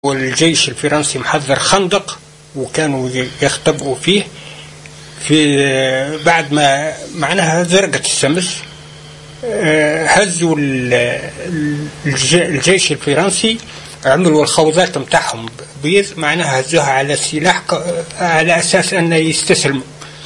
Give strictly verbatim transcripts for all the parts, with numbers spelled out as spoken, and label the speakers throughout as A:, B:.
A: والجيش الفرنسي محضر خندق وكانوا يختبئوا فيه في بعد ما معناها زرقت الشمس. هزوا الجيش الفرنسي، عملوا الخوذات متاعهم بيض، معناها هزوها على السلاح على أساس أنه يستسلموا.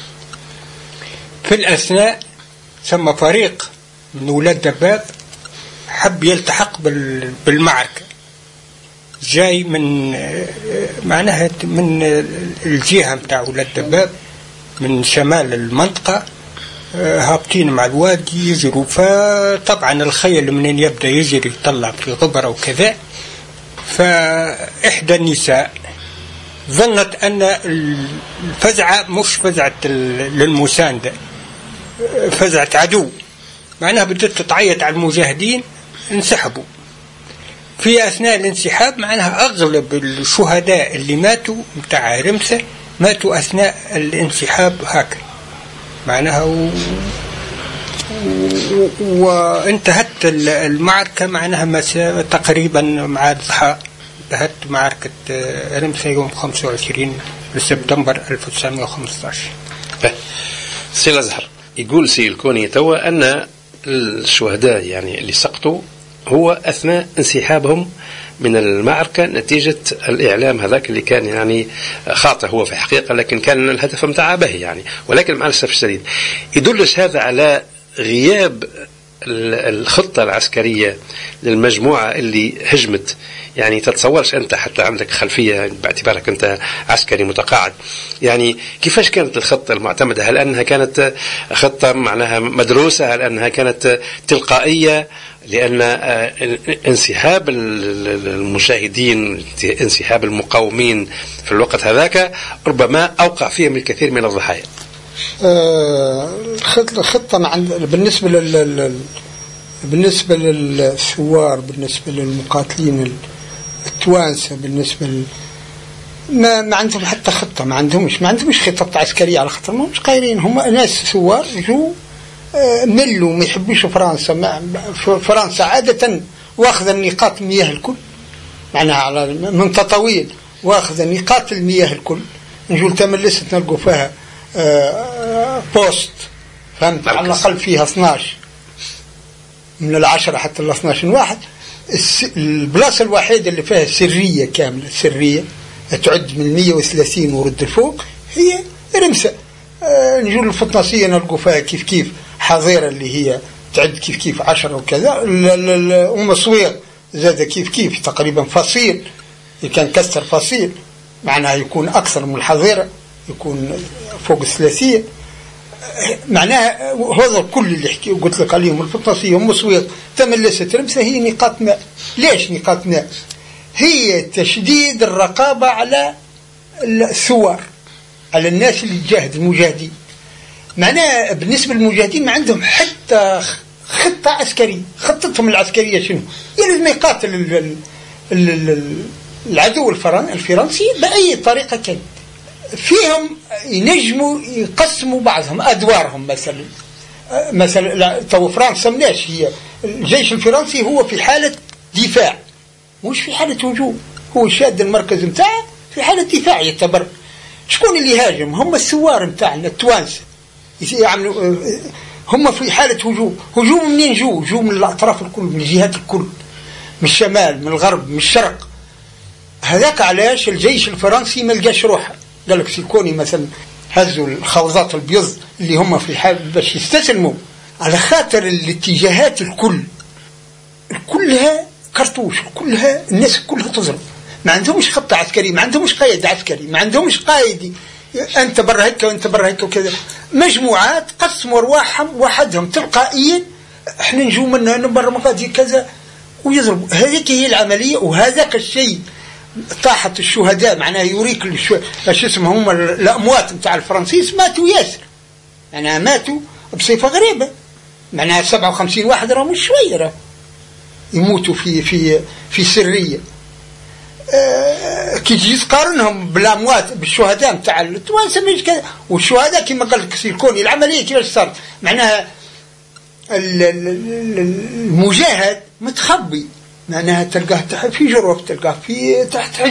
A: في الأثناء ثم فريق من ولاد دباب حب يلتحق بالمعركة، جاي من معناها من الجهة متاع ولاد دباب من شمال المنطقة، هابطين مع الوادي يجروا. فطبعا الخيل منين يبدأ يجري يطلع في غبرة وكذا. فإحدى النساء ظنت أن الفزعة مش فزعة للمساندة، فزعة عدو، معناها بدأت تعيط على المجاهدين، انسحبوا. في أثناء الانسحاب معناها أغلب الشهداء اللي ماتوا متاع رمسة ماتوا أثناء الانسحاب هكذا معناها و... و... وانتهت المعركة معناها مساء تقريبا مع الضحى. انتهت معركة رمسة يوم خمسة وعشرين سبتمبر ألف وتسعمائة وخمسة عشر.
B: سي الأزهر يقول سي الكوني توا أن الشهداء يعني اللي سقطوا هو أثناء انسحابهم من المعركة نتيجة الإعلام هذاك اللي كان يعني خاطئ هو في الحقيقة، لكن كان الهدف متاعه به يعني. ولكن مع الأسف الشديد يدلش هذا على غياب الخطة العسكرية للمجموعة اللي هجمت. يعني تتصورش أنت حتى عندك خلفية باعتبارك أنت عسكري متقاعد، يعني كيفاش كانت الخطة المعتمدة؟ هل أنها كانت خطة معناها مدروسة؟ هل أنها كانت تلقائية؟ لأن انسحاب المشاهدين انسحاب المقاومين في الوقت هذاك ربما أوقع فيهم الكثير من الضحايا.
C: الخطة بالنسبة لل بالنسبة للثوار، بالنسبة للمقاتلين التوانسة، بالنسبة ل... ما ما عندهم حتى خطة، ما عندهمش ما عندهمش خطة عسكرية على خاطر ما مش قايرين. هم ناس ثوار جو ملوا ما يحبوش فرنسا. ما فرنسا عادة واخذ النقاط المياه الكل معناها على من طويل واخذ نقاط المياه الكل. نقول تملست نلقوا فيها بوست فهمت على الأقل فيها اثناش من العشرة حتى ال اثناش واحد. البلاصة الوحيدة اللي فيها سرية كاملة سرية تعد من مئة وثلاثين ورد الفوق هي رمسة. أه نقول الفطناسية نلقوا فيها كيف كيف حظيرة اللي هي تعد كيف كيف عشرة وكذا. أم صوير زاد كيف كيف تقريبا فصيل، كان كسر فصيل معناها يكون أكثر من الحظيرة، يكون فوق الثلاثية. معناها هذا كل اللي حكي قلت لك عليهم الفطناسية أم صوير تملست رمسة هي نقاط ماء. ليش نقاط ماء؟ هي تشديد الرقابة على الثوار، على الناس اللي تجاهد المجاهدين. معناها بالنسبة للمجاهدين ما عندهم حتى خطة عسكرية. خطتهم العسكرية شنو؟ يعني يقاتل العدو الفرنسي بأي طريقة كانت. فيهم ينجموا يقسموا بعضهم أدوارهم. مثلا مثلا تو فرنسا مناش هي الجيش الفرنسي هو في حالة دفاع مش في حالة هجوم، هو شاد المركز متاعه في حالة دفاع يعتبر. شكون اللي هاجم؟ هم الثوار متاعنا التوانسة يعملوا، هم في حالة هجوم. هجوم منين جو؟ جو من الأطراف الكل، من الجهات الكل، من الشمال من الغرب من الشرق. هذاك علاش الجيش الفرنسي ما لقاش روحه. قال لك سيكوني مثلا هزوا الخوذات البيض اللي هم في حال باش يستسلموا على خاطر الاتجاهات الكل كلها كرتوش، كلها الناس كلها تضرب. ما عندهمش خطة عسكرية، ما عندهمش قائد عسكري، ما عندهمش قائد أنت برا هيك وأنت برا هيك وكذا. مجموعات قسموا أرواحهم وحدهم تلقائيا، احنا نجوا منا نبر مقاضي كذا ويضربوا. هذيك هي العملية. وهذاك الشيء طاحت الشهداء معناه يوريك الشو... ايش اسمهم هم الأموات متاع الفرنسيس ماتوا ياسر، معناها ماتوا بصفة غريبة. معناها سبعة وخمسين واحد راه مش شوية راه يموتوا في في في سرية. أه كي تجي تقارنهم بالأموات بالشهداء متاع التوانسة مش كذا. والشهداء كما قال لك سيكوني العملية كيفاش صارت؟ معناها المجاهد متخبي، معناها تلقاه في جروف، تلقاه في تحت